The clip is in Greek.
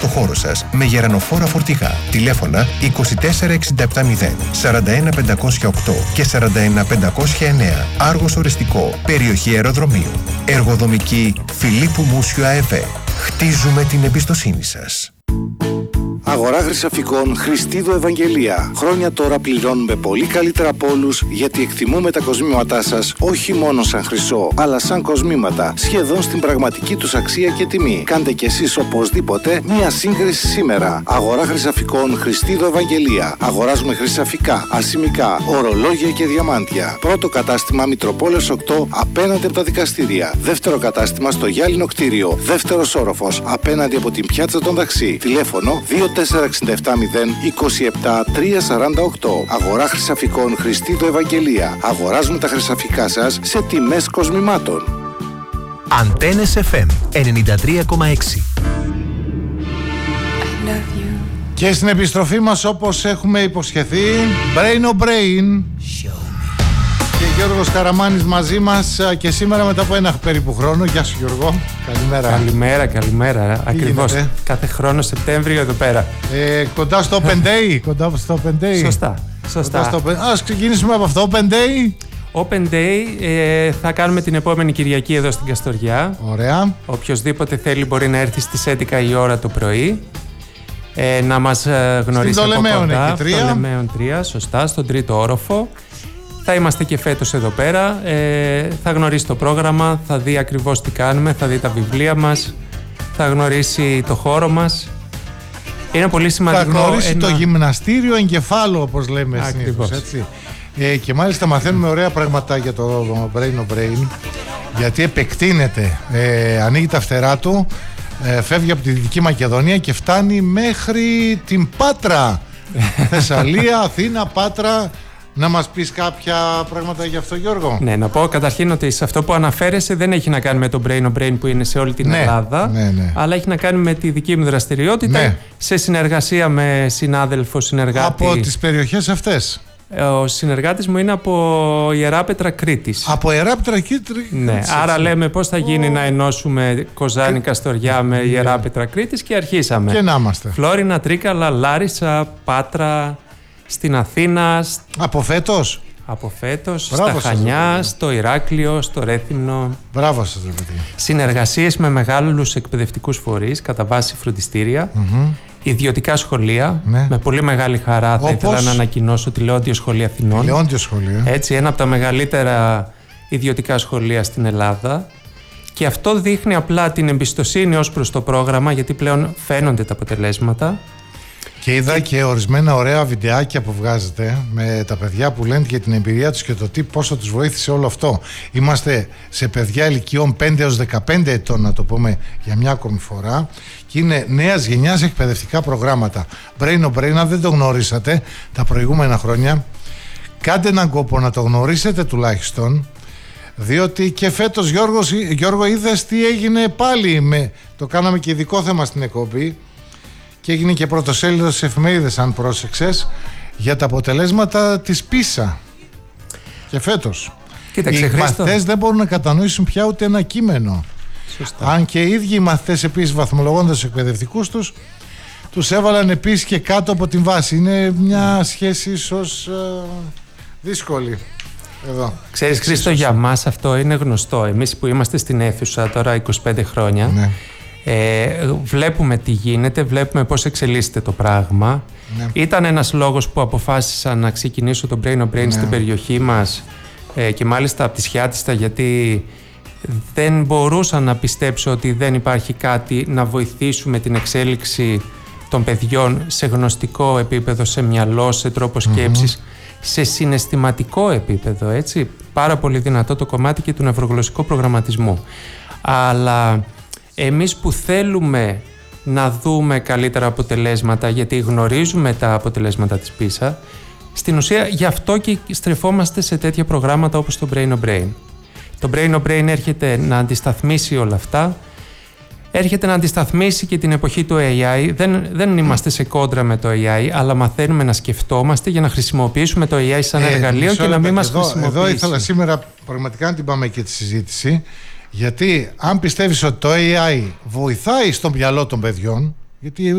χώρο σας με γερανοφόρα φορτηγά. Τηλέφωνα 24670 41508 και 41509. Άργος Οριστικό, περιοχή αεροδρομίου. Εργοδομική Φιλίππου Μούσιου ΑΕΒ. Χτίζουμε την εμπιστοσύνη σας. Αγορά Χρυσαφικών Χριστίδου Ευαγγελία. Χρόνια τώρα πληρώνουμε πολύ καλύτερα από όλους, γιατί εκτιμούμε τα κοσμήματά σας όχι μόνο σαν χρυσό, αλλά σαν κοσμήματα, σχεδόν στην πραγματική τους αξία και τιμή. Κάντε κι εσείς οπωσδήποτε μία σύγκριση σήμερα. Αγορά Χρυσαφικών Χριστίδου Ευαγγελία. Αγοράζουμε χρυσαφικά, ασημικά, ορολόγια και διαμάντια. Πρώτο κατάστημα Μητροπόλεως 8 απέναντι από τα δικαστήρια. Δεύτερο κατάστημα στο Γυάλινο κτίριο. Δεύτερος όροφος απέναντι από την πιάτσα των Ταξί. Τηλέφωνο 24670 27348. Αγορά Χρυσαφικών Χριστίδου Ευαγγελία. Αγοράζουμε τα χρυσαφικά σας σε τιμές κοσμημάτων. Αντένες FM 93,6. Και στην επιστροφή μας, όπως έχουμε υποσχεθεί, Brain o' Brain. Και Γιώργος Καραμάνης μαζί μας και σήμερα μετά από ένα περίπου χρόνο. Γεια σου Γιώργο, καλημέρα. Καλημέρα. Ακριβώς, κάθε χρόνο Σεπτέμβριο εδώ πέρα. Κοντά στο Open Day. Σωστά. Ας ξεκινήσουμε από αυτό, Open Day. Open Day θα κάνουμε την επόμενη Κυριακή εδώ στην Καστοριά. Ωραία. Οποιοςδήποτε θέλει μπορεί να έρθει στις 11 η ώρα το πρωί. Να μας γνωρίσει από κοντά. Στο Λεμέον 3, σωστά, στον τρίτο όροφο. Θα είμαστε και φέτος εδώ πέρα, θα γνωρίσει το πρόγραμμα, θα δει ακριβώς τι κάνουμε, θα δει τα βιβλία μας, θα γνωρίσει το χώρο μας. Είναι πολύ σημαντικό. Θα γνωρίσει το γυμναστήριο εγκεφάλου, όπως λέμε συνήθως, έτσι. Και μάλιστα μαθαίνουμε ωραία πράγματα για το Brain o' Brain, γιατί επεκτείνεται, ανοίγει τα φτερά του, φεύγει από τη Δυτική Μακεδονία και φτάνει μέχρι την Πάτρα. Θεσσαλία, Αθήνα, Πάτρα. Να μας πεις κάποια πράγματα γι' αυτό, Γιώργο? Ναι, να πω καταρχήν ότι σε αυτό που αναφέρεσαι δεν έχει να κάνει με το Brain o' Brain που είναι σε όλη την Ελλάδα, αλλά έχει να κάνει με τη δική μου δραστηριότητα, σε συνεργασία με συνάδελφο συνεργάτη. Από τις περιοχές αυτές. Ο συνεργάτης μου είναι από Ιεράπετρα Κρήτης. Από Ιεράπετρα Κρήτης. Ναι, άρα λέμε πώς θα γίνει να ενώσουμε Κοζάνη Καστοριά με Ιεράπετρα Κρήτης και αρχίσαμε. Και να είμαστε. Φλόρινα, Τρίκαλα, Λάρισα, Πάτρα, στην Αθήνα. Από φέτος. Στα Χανιά, στο Ηράκλειο, στο Ρέθυμνο. Μπράβο σας, ρε παιδί. Συνεργασίες με μεγάλους εκπαιδευτικούς φορείς, κατά βάση φροντιστήρια, ιδιωτικά σχολεία. Με πολύ μεγάλη χαρά θα ήθελα να ανακοινώσω τη Λεόντιο Σχολή Αθηνών. Λεόντιο Σχολείο. Έτσι, ένα από τα μεγαλύτερα ιδιωτικά σχολεία στην Ελλάδα. Και αυτό δείχνει απλά την εμπιστοσύνη ως προς το πρόγραμμα, γιατί πλέον φαίνονται τα αποτελέσματα. Και είδα και ορισμένα ωραία βιντεάκια που βγάζετε με τα παιδιά που λένε για την εμπειρία τους και το πόσο τους βοήθησε όλο αυτό. Είμαστε σε παιδιά ηλικιών 5 έως 15 ετών, να το πούμε για μια ακόμη φορά, και είναι νέας γενιάς εκπαιδευτικά προγράμματα. Brain o' Brain, αν δεν το γνωρίσατε τα προηγούμενα χρόνια, κάντε έναν κόπο να το γνωρίσετε τουλάχιστον, διότι και φέτος, Γιώργο, είδες τι έγινε πάλι, το κάναμε και ειδικό θέμα στην εκπομπή. Και έγινε και πρωτοσέλιδο στις εφημερίδες, αν πρόσεξες, για τα αποτελέσματα της PISA. Και φέτος. Κοίταξε, οι μαθητές δεν μπορούν να κατανοήσουν πια ούτε ένα κείμενο. Σωστά. Αν και οι ίδιοι οι μαθητές επίσης, βαθμολογώντας τους εκπαιδευτικούς τους έβαλαν επίσης και κάτω από την βάση. Είναι μια σχέση ίσως δύσκολη. Εδώ. Ξέρεις, Χρήστο, για μας αυτό είναι γνωστό. Εμείς που είμαστε στην αίθουσα τώρα 25 χρόνια, βλέπουμε τι γίνεται, βλέπουμε πώς εξελίσσεται το πράγμα. Ήταν ένας λόγος που αποφάσισα να ξεκινήσω το Brain o' Brain στην περιοχή μας, και μάλιστα από τη Σιάτιστα, γιατί δεν μπορούσα να πιστέψω ότι δεν υπάρχει κάτι να βοηθήσουμε την εξέλιξη των παιδιών σε γνωστικό επίπεδο, σε μυαλό, σε τρόπο σκέψης, σε συναισθηματικό επίπεδο, έτσι. Πάρα πολύ δυνατό το κομμάτι και του νευρογλωσσικού προγραμματισμού. Αλλά εμείς που θέλουμε να δούμε καλύτερα αποτελέσματα, γιατί γνωρίζουμε τα αποτελέσματα της PISA, στην ουσία γι' αυτό και στρεφόμαστε σε τέτοια προγράμματα όπως το Brain o' Brain. Το Brain o' Brain έρχεται να αντισταθμίσει όλα αυτά, έρχεται να αντισταθμίσει και την εποχή του AI. Δεν είμαστε σε κόντρα με το AI, αλλά μαθαίνουμε να σκεφτόμαστε για να χρησιμοποιήσουμε το AI σαν εργαλείο και να μην μας χρησιμοποιήσει. Εδώ ήθελα σήμερα πραγματικά να την πάμε και τη συζήτηση, γιατί αν πιστεύεις ότι το AI βοηθάει στο μυαλό των παιδιών, γιατί